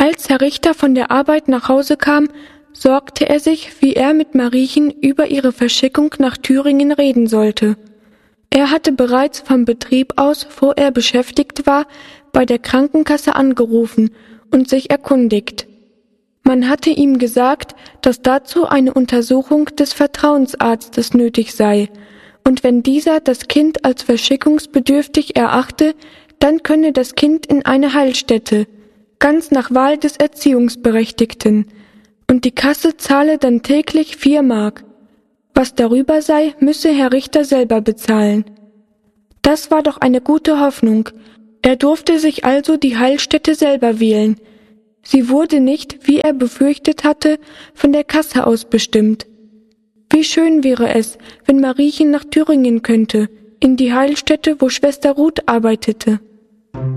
Als Herr Richter von der Arbeit nach Hause kam, sorgte er sich, wie er mit Mariechen über ihre Verschickung nach Thüringen reden sollte. Er hatte bereits vom Betrieb aus, wo er beschäftigt war, bei der Krankenkasse angerufen und sich erkundigt. Man hatte ihm gesagt, dass dazu eine Untersuchung des Vertrauensarztes nötig sei, und wenn dieser das Kind als verschickungsbedürftig erachte, dann könne das Kind in eine Heilstätte, ganz nach Wahl des Erziehungsberechtigten, und die Kasse zahle dann täglich 4 Mark. Was darüber sei, müsse Herr Richter selber bezahlen. Das war doch eine gute Hoffnung. Er durfte sich also die Heilstätte selber wählen. Sie wurde nicht, wie er befürchtet hatte, von der Kasse aus bestimmt. Wie schön wäre es, wenn Mariechen nach Thüringen könnte, in die Heilstätte, wo Schwester Ruth arbeitete.